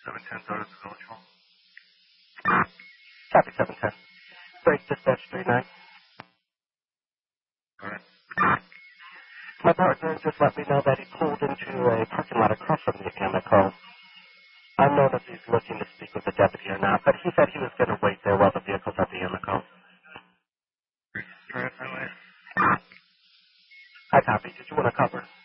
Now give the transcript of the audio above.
710 out of the village hall. Copy 710. Break dispatch 39. All right. My partner just let me know that he pulled into a parking lot across from the Amoco. I don't know if he's looking to speak with the deputy or not, but he said he was going to wait there while the vehicle's at the Amoco. All right, my way. I copy. Did you want to cover?